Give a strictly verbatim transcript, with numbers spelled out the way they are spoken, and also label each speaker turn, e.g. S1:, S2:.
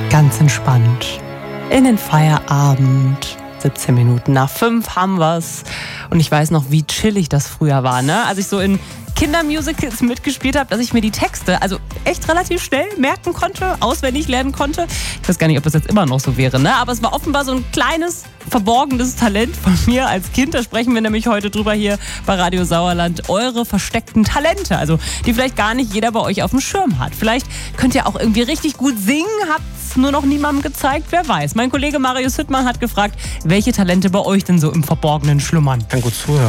S1: ganz entspannt in den Feierabend. siebzehn Minuten nach fünf haben wir's. Und ich weiß noch, wie chillig das früher war, ne? Als ich so in Kindermusicals mitgespielt habe, dass ich mir die Texte also echt relativ schnell merken konnte, auswendig lernen konnte. Ich weiß gar nicht, ob das jetzt immer noch so wäre, ne? Aber es war offenbar so ein kleines, verborgenes Talent von mir als Kind. Da sprechen wir nämlich heute drüber hier bei Radio Sauerland. Eure versteckten Talente, also die vielleicht gar nicht jeder bei euch auf dem Schirm hat. Vielleicht könnt ihr auch irgendwie richtig gut singen, habt's nur noch niemandem gezeigt, wer weiß. Mein Kollege Marius Hüttmann hat gefragt, welche Talente bei euch denn so im Verborgenen schlummern.
S2: Kann gut zuhören.